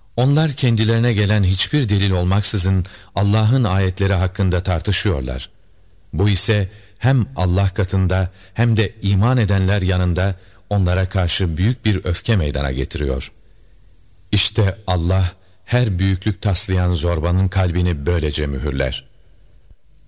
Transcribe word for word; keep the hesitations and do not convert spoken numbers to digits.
Onlar kendilerine gelen hiçbir delil olmaksızın Allah'ın ayetleri hakkında tartışıyorlar. Bu ise hem Allah katında hem de iman edenler yanında onlara karşı büyük bir öfke meydana getiriyor. İşte Allah her büyüklük taslayan zorbanın kalbini böylece mühürler.